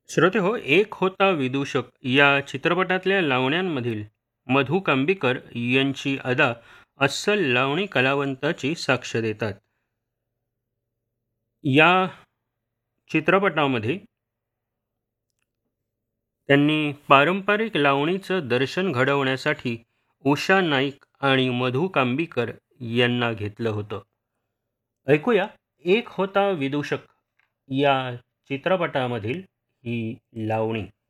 श्रोते हो, एक होता विदूषक या चित्रपटातल्या लावण्यांमधील मधु कांबीकर यांची अदा अस्सल लावणी कलावंताची साक्ष देतात. या चित्रपटामध्ये त्यांनी पारंपरिक लावणीचं दर्शन घडवण्यासाठी उषा नाईक आणि मधु कांबीकर यांना घेतलं होतं. ऐकूया एक होता विदूषक या चित्रपटामधील ही लावणी.